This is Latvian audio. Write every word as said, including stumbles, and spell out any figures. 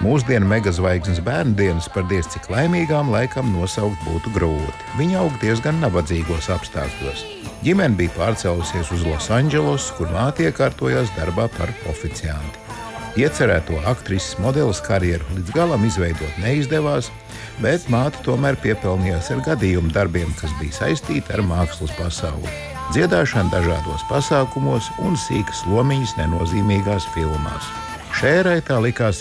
Mūsdienu megazvaigznes bērnu dienas par diez cik laimīgām laikam nosaukt būtu grūti. Viņa aug diezgan nabadzīgos apstākļos. Ģimene bija pārcēlusies uz Losandželosu, kur māte iekārtojās darbā par oficianti. Iecerēto aktrises modeles karjeru līdz galam izveidot neizdevās, bet māte tomēr piepelnījās ar gadījumu darbiem, kas bija saistīti ar mākslas pasauli. Dziedāšana dažādos pasākumos un sīkas lomiņas nenozīmīgās filmās. Šērai tā likās